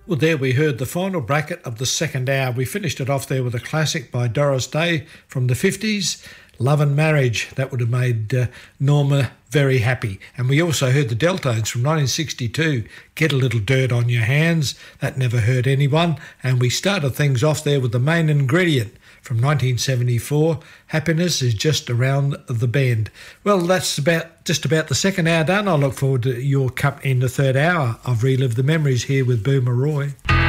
Well, there we heard the final bracket of the second hour. We finished it off there with a classic by Doris Day from the 50s, Love and Marriage. That would have made Norma very happy. And we also heard the Deltones from 1962, Get a Little Dirt on Your Hands. That never hurt anyone. And we started things off there with the Main Ingredient from 1974, Happiness is Just Around the Bend. Well, that's just about the second hour done. I look forward to your company in the third hour of Relive the Memories here with Boomer Roy.